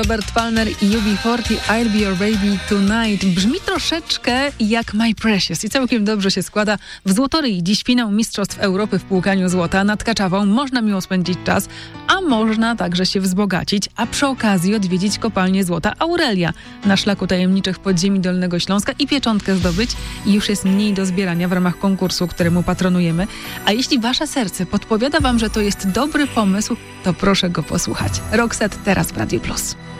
Robert Palmer i UB40 I'll Be Your Baby Tonight brzmi troszeczkę jak My Precious i całkiem dobrze się składa w Złotoryi. Dziś finał Mistrzostw Europy w płukaniu złota. Nad Kaczawą można miło spędzić czas, a można także się wzbogacić, a przy okazji odwiedzić kopalnię złota Aurelia na szlaku tajemniczych podziemi Dolnego Śląska i pieczątkę zdobyć. I już jest mniej do zbierania w ramach konkursu, któremu patronujemy. A jeśli wasze serce podpowiada wam, że to jest dobry pomysł, to proszę go posłuchać. Roxette teraz w Radio Plus.